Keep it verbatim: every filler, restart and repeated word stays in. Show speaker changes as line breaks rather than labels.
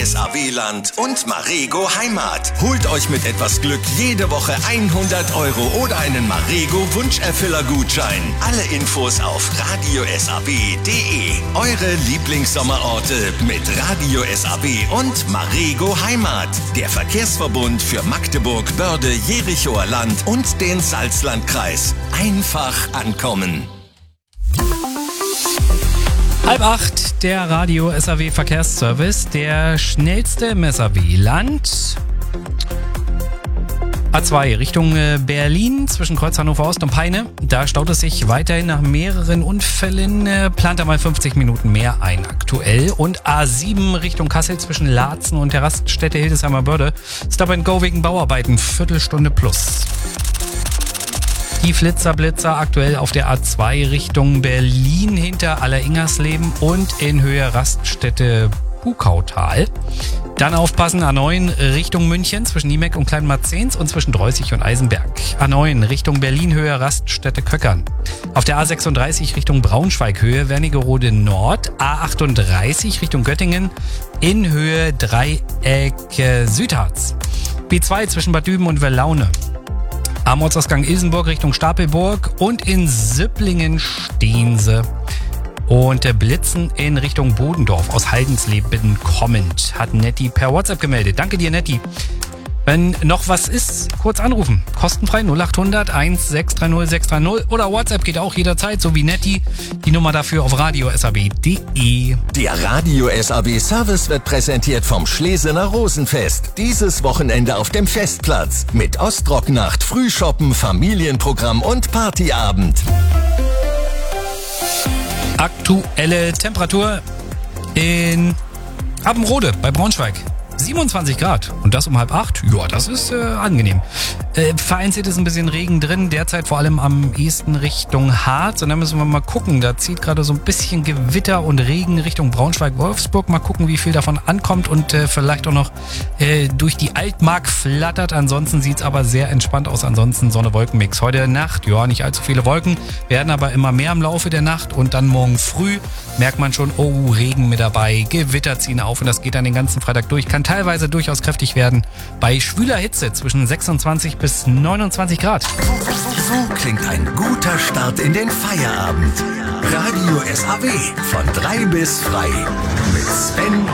S A W-Land und Marego Heimat. Holt euch mit etwas Glück jede Woche hundert Euro oder einen Marego Wunscherfüller-Gutschein. Alle Infos auf radio s a w punkt d e. Eure Lieblingssommerorte mit Radio S A W und Marego Heimat. Der Verkehrsverbund für Magdeburg, Börde, Jerichoer Land und den Salzlandkreis. Einfach ankommen.
Halb acht, der Radio S A W Verkehrsservice, der schnellste im S A W-Land. A zwei Richtung Berlin zwischen Kreuz Hannover Ost und Peine. Da staut es sich weiterhin nach mehreren Unfällen. Plant er mal fünfzig Minuten mehr ein aktuell. Und A sieben Richtung Kassel zwischen Laatzen und der Raststätte Hildesheimer Börde. Stop and Go wegen Bauarbeiten, Viertelstunde plus. Die Flitzer-Blitzer aktuell auf der A zwei Richtung Berlin hinter Alleringersleben und in Höhe Raststätte Pukautal. Dann aufpassen, A neun Richtung München zwischen Niemeck und Kleinmarzens und zwischen Dreußig und Eisenberg. A neun Richtung Berlin Höhe Raststätte Köckern. Auf der A sechsunddreißig Richtung Braunschweig Höhe Wernigerode Nord. A achtunddreißig Richtung Göttingen in Höhe Dreieck Südharz. B zwei zwischen Bad Düben und Welaune. Am Ortsausgang Ilsenburg Richtung Stapelburg und in Süpplingen stehen sie. Und der Blitzen in Richtung Bodendorf aus Haldensleben kommend, hat Netti per WhatsApp gemeldet. Danke dir, Netti. Wenn noch was ist, kurz anrufen. Kostenfrei null acht hundert eins sechs drei null sechs drei null oder WhatsApp geht auch jederzeit, so wie Netti. Die Nummer dafür auf radio s a w punkt d e.
Der Radio S A W Service wird präsentiert vom Schlesener Rosenfest. Dieses Wochenende auf dem Festplatz mit Ostrocknacht, Frühshoppen, Familienprogramm und Partyabend.
Aktuelle Temperatur in Abbenrode bei Braunschweig. siebenundzwanzig Grad und das um halb acht. Ja, das ist äh, angenehm. Äh, vereinzelt ist ein bisschen Regen drin, derzeit vor allem am ehesten Richtung Harz. Und dann müssen wir mal gucken, da zieht gerade so ein bisschen Gewitter und Regen Richtung Braunschweig-Wolfsburg. Mal gucken, wie viel davon ankommt und äh, vielleicht auch noch äh, durch die Altmark flattert. Ansonsten sieht's aber sehr entspannt aus. Ansonsten Sonne-Wolken-Mix. Heute Nacht, ja, nicht allzu viele Wolken, werden aber immer mehr im Laufe der Nacht. Und dann morgen früh merkt man schon, oh, Regen mit dabei, Gewitter ziehen auf und das geht dann den ganzen Freitag durch. Kann teilweise durchaus kräftig werden. Bei schwüler Hitze zwischen sechsundzwanzig bis neunundzwanzig Grad.
So klingt ein guter Start in den Feierabend. Radio S A W von drei bis frei mit Sven